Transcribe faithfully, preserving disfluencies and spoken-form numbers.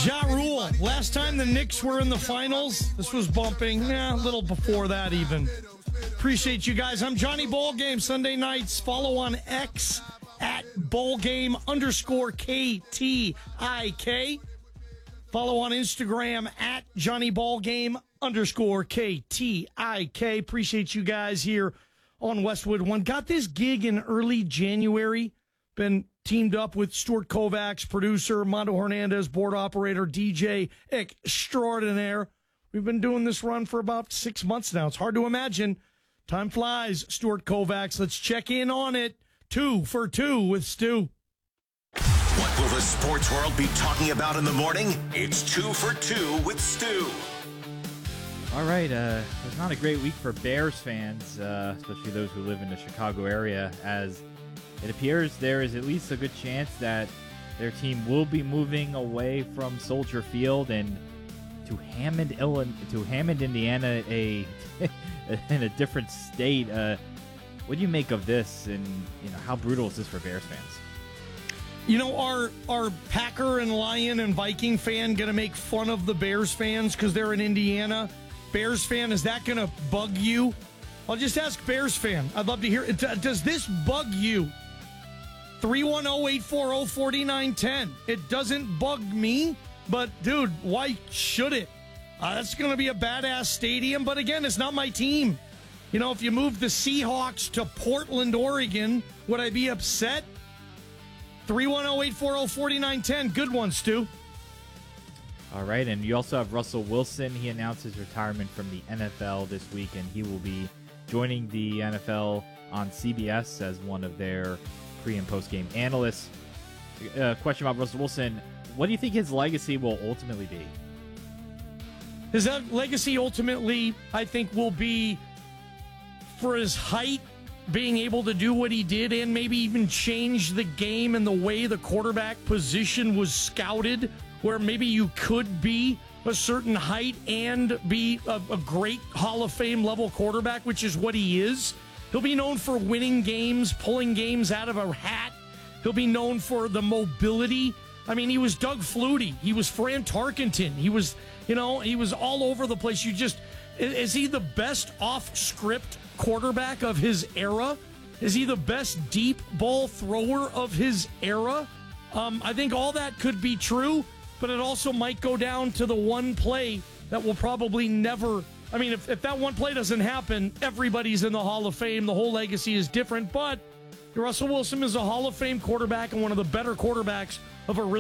Ja Rule. Last time the Knicks were in the finals, this was bumping. Yeah, a little before that even. Appreciate you guys. I'm Johnny Ballgame. Sunday nights. Follow on X at Ballgame underscore K T I K. Follow on Instagram at Johnny Ballgame underscore K T I K. Appreciate you guys here on Westwood One. Got this gig in early January. Been teamed up with Stuart Kovacs, producer, Mondo Hernandez, board operator, D J extraordinaire. We've been doing this run for about six months now. It's hard to imagine. Time flies, Stuart Kovacs. Let's check in on it. Two for two with Stu. What will the sports world be talking about in the morning? It's two for two with Stu. All right, uh, it was not a great week for Bears fans, uh, especially those who live in the Chicago area, as it appears there is at least a good chance that their team will be moving away from Soldier Field and to Hammond, Illinois, to Hammond, Indiana, a in a different state. Uh, what do you make of this, and you know how brutal is this for Bears fans? You know, our our Packer and Lion and Viking fan going to make fun of the Bears fans because they're in Indiana. Bears fan, is that going to bug you? I'll just ask Bears fan. I'd love to hear it. Does this bug you? three one zero, eight four zero, four nine one zero. It doesn't bug me, but dude, why should it? Uh, that's going to be a badass stadium, but again, it's not my team. You know, if you moved the Seahawks to Portland, Oregon, would I be upset? three one zero, eight four zero, four nine one zero. Good one, Stu. All right, and you also have Russell Wilson. He announced his retirement from the N F L this week, and he will be joining the N F L on C B S as one of their pre- and post-game analysts. Uh, question about Russell Wilson. What do you think his legacy will ultimately be? His legacy ultimately, I think, will be for his height, being able to do what he did and maybe even change the game and the way the quarterback position was scouted, where maybe you could be a certain height and be a, a great Hall of Fame level quarterback, which is what he is. He'll be known for winning games, pulling games out of a hat. He'll be known for the mobility. I mean, he was Doug Flutie. He was Fran Tarkenton. He was, you know, he was all over the place. You just, is he the best off-script quarterback of his era? Is he the best deep ball thrower of his era? Um, I think all that could be true, but it also might go down to the one play that will probably never, I mean, if, if that one play doesn't happen, everybody's in the Hall of Fame. The whole legacy is different, but Russell Wilson is a Hall of Fame quarterback and one of the better quarterbacks of a really